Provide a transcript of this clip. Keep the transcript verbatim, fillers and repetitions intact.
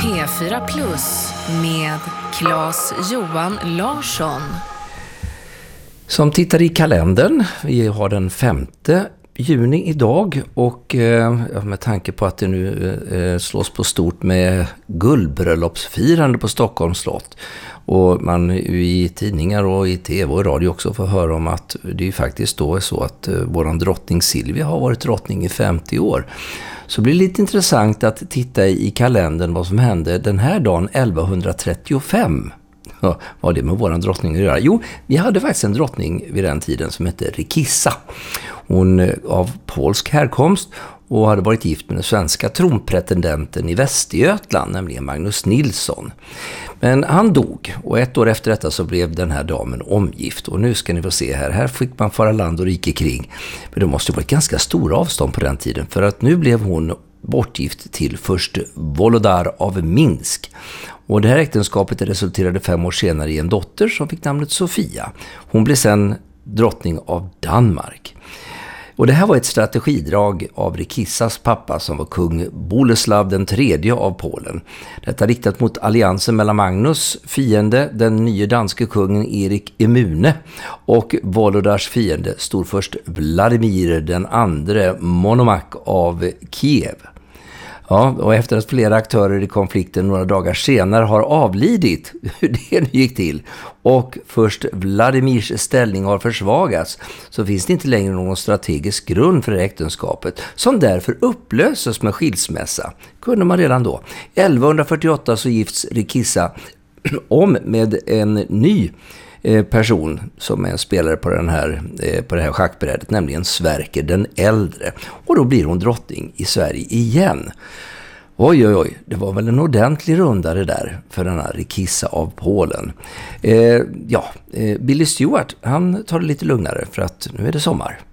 P fyra Plus med Claes Johan Larsson. Som tittar i kalendern, vi har den femte juni idag och eh, med tanke på att det nu eh, slås på stort med guldbröllopsfirande på Stockholms slott och man i tidningar och i tv och radio också får höra om att det är faktiskt då är så att eh, våran drottning Silvia har varit drottning i femtio år. Så blir det lite intressant att titta i kalendern vad som hände den här dagen elvahundratrettiofem. Ja, vad det med våran drottning att göra? Jo, vi hade faktiskt en drottning vid den tiden som hette Rikissa. Hon av polsk härkomst och hade varit gift med den svenska tronpretendenten i Västergötland, nämligen Magnus Nilsson. Men han dog och ett år efter detta så blev den här damen omgift. Och nu ska ni få se här, här fick man fara land och rike kring. Men det måste ha varit ganska stora avstånd på den tiden för att nu blev hon bortgift till först Volodar av Minsk. Och det här äktenskapet resulterade fem år senare i en dotter som fick namnet Sofia. Hon blev sedan drottning av Danmark. Och det här var ett strategidrag av Rikissas pappa som var kung Boleslav den tredje av Polen. Detta riktat mot alliansen mellan Magnus fiende, den nya danske kungen Erik Emune, och Volodars fiende, storförst Vladimir den andre Monomak av Kiev. Ja, och efter att flera aktörer i konflikten några dagar senare har avlidit, hur det nu gick till, och först Vladimirs ställning har försvagats, så finns det inte längre någon strategisk grund för äktenskapet, som därför upplöses med skilsmässa. Kunde man redan då. elvahundrafyrtioåtta så gifts Rikissa om med en ny person som är en spelare på, den här, på det här schackbrädet, nämligen Sverker den äldre. Och då blir hon drottning i Sverige igen. Oj, oj, oj. Det var väl en ordentlig rundare där för den här Rikissa av Polen. Eh, ja, eh, Billy Stewart, han tar det lite lugnare för att nu är det sommar.